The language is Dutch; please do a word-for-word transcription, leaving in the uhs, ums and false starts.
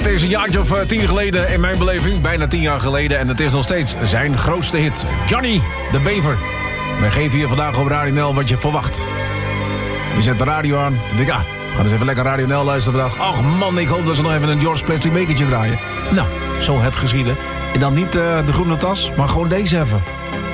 Het is een jaartje of uh, tien geleden in mijn beleving. Bijna tien jaar geleden. En het is nog steeds zijn grootste hit. Johnny de Bever. Wij geven hier vandaag op Radio Nel wat je verwacht. Je zet de radio aan. En denk, ah, we gaan eens even lekker Radio Nel luisteren vandaag. Ach man, ik hoop dat ze nog even een George Plastic bekertje draaien. Nou, zo het geschieden. En dan niet uh, de groene tas, maar gewoon deze even.